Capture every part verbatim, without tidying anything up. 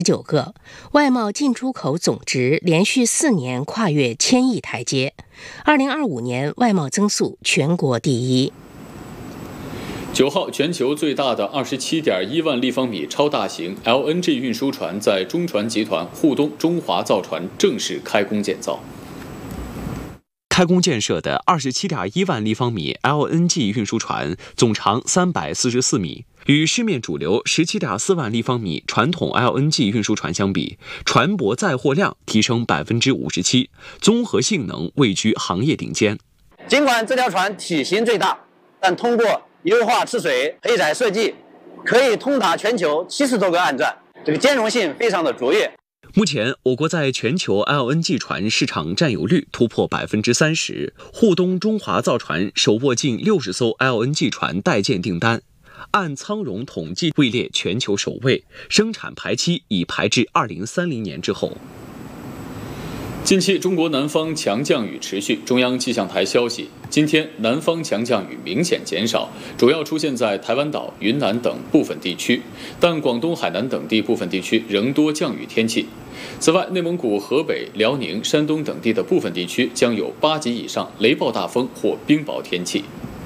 九个，外贸进出口总值连续四年跨越千亿台阶，二零二五年外贸增速全国第一。 九号，全球最大的二十七点一万立方米超大型 L N G 运输船在中船集团沪东中华造船正式开工建造。 开工建设的二十七点一万立方米 L N G 运输船，总长三百四十四米，与市面主流十七点四万立方米传统 L N G 运输船相比，船舶载货量提升百分之五十七，综合性能位居行业顶尖。 尽管这条船体型最大，但通过优化吃水配载设计，可以通达全球七十多个岸站，这个兼容性非常的卓越。 目前，我国在全球 L N G 船市场占有率突破百分之三十，沪东中华造船手握近六十艘 L N G 船待建订单，按仓容统计位列全球首位，生产排期已排至二零三零年之后。 近期中国南方强降雨持续，中央气象台消息，今天南方强降雨明显减少，主要出现在台湾岛、云南等部分地区，但广东、海南等地部分地区仍多降雨天气。此外，内蒙古、河北、辽宁、山东等地的部分地区将有八级以上雷暴大风或冰雹天气。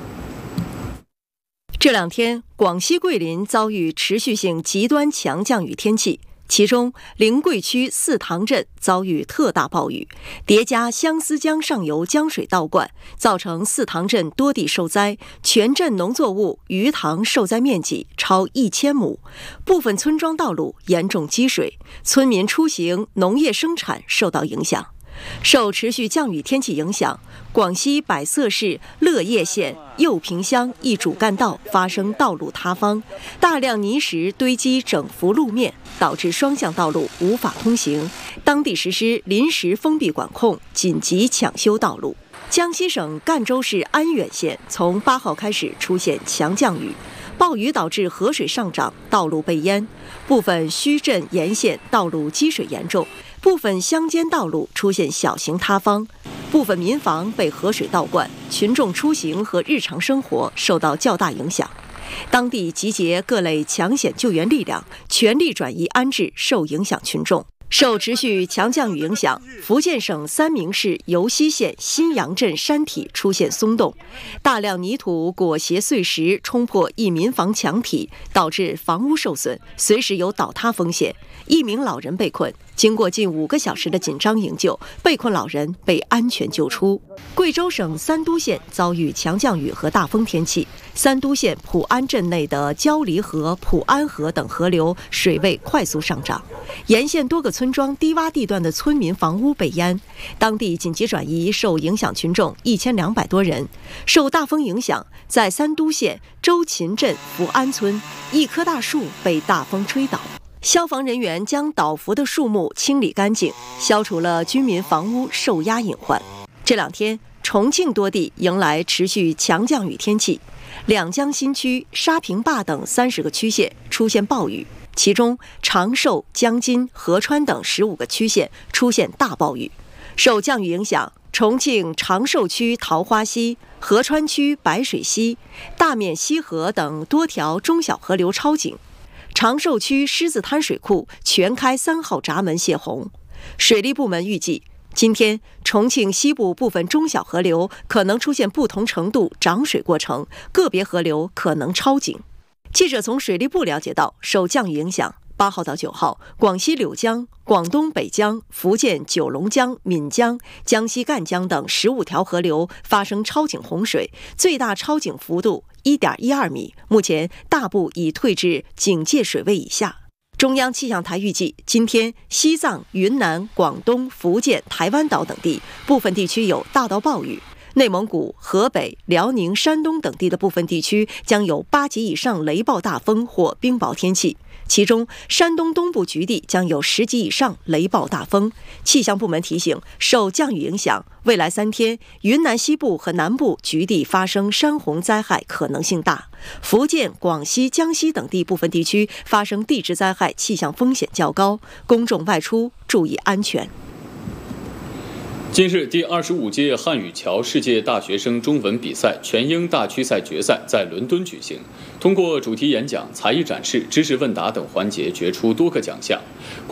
这两天，广西桂林遭遇持续性极端强降雨天气。其中，临桂区四塘镇遭遇特大暴雨，叠加相思江上游江水倒灌，造成四塘镇多地受灾，全镇农作物、鱼塘受灾面积超一千亩，部分村庄道路严重积水，村民出行、农业生产受到影响。受持续降雨天气影响，广西百色市乐业县右坪乡一主干道发生道路塌方，大量泥石堆积整幅路面，导致双向道路无法通行，当地实施临时封闭管控，紧急抢修道路。江西省赣州市安远县从八号开始出现强降雨，暴雨导致河水上涨，道路被淹，部分墟镇沿线道路积水严重，部分乡间道路出现小型塌方，部分民房被河水倒灌，群众出行和日常生活受到较大影响。当地集结各类抢险救援力量，全力转移安置受影响群众。受持续强降雨影响，福建省三明市尤溪县新阳镇山体出现松动，大量泥土裹挟碎石冲破一民房墙体，导致房屋受损，随时有倒塌风险。一名老人被困，经过近五个小时的紧张营救，被困老人被安全救出。贵州省三都县遭遇强降雨和大风天气，三都县普安镇内的焦黎河、普安河等河流水位快速上涨，沿线多个村庄低洼地段的村民房屋被淹，当地紧急转移受影响群众一千两百多人。受大风影响，在三都县周秦镇福安村，一棵大树被大风吹倒。消防人员将倒伏的树木清理干净，消除了居民房屋受压隐患。这两天，重庆多地迎来持续强降雨天气，两江新区、沙坪坝等三十个区县出现暴雨，其中长寿、江津、合川等十五个区县出现大暴雨。受降雨影响，重庆长寿区桃花溪、合川区白水溪、大面溪河等多条中小河流超警。长寿区狮子滩水库全开三号闸门泄洪，水利部门预计，今天重庆西部部分中小河流可能出现不同程度涨水过程，个别河流可能超警。记者从水利部了解到，受降雨影响，八号到九号，广西柳江、广东北江、福建九龙江、闽江、江西赣江等十五条河流发生超警洪水，最大超警幅度一点一二米，目前大部已退至警戒水位以下。中央气象台预计，今天西藏、云南、广东、福建、台湾岛等地部分地区有大到暴雨，内蒙古、河北、辽宁、山东等地的部分地区将有八级以上雷暴大风或冰雹天气。其中，山东东部局地将有十级以上雷暴大风。气象部门提醒，受降雨影响，未来三天，云南西部和南部局地发生山洪灾害可能性大；福建、广西、江西等地部分地区发生地质灾害气象风险较高，公众外出注意安全。 近日，第二十五届汉语桥世界大学生中文比赛全英大区赛决赛在伦敦举行，通过主题演讲、才艺展示、知识问答等环节决出多个奖项。